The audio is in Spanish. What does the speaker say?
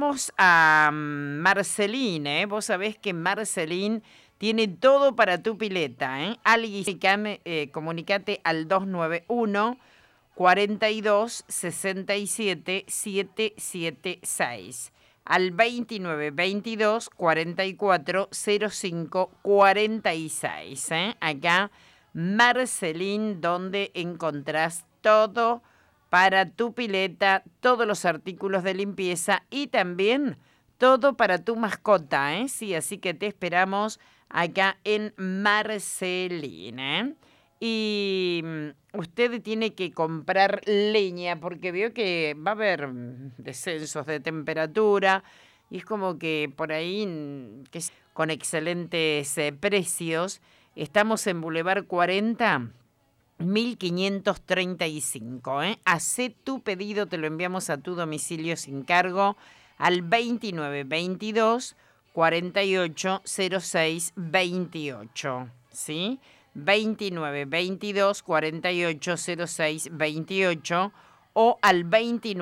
vamos a Marcelín, ¿eh? Vos sabés que Marcelín tiene todo para tu pileta, ¿eh? Comunicate al 291 42 67 776. Al 29 22 44 05 46. Acá, Marcelín, donde encontrás todo para tu pileta, todos los artículos de limpieza y también todo para tu mascota, ¿eh? Sí, así que te esperamos acá en Marcelín, ¿eh? Y usted tiene que comprar leña porque veo que va a haber descensos de temperatura y es como que por ahí, con excelentes precios, estamos en Boulevard 40. 1535, ¿eh? Hacé tu pedido, te lo enviamos a tu domicilio sin cargo al 29 22 48 06 28, ¿sí? 29 22 48 06 28 o al 29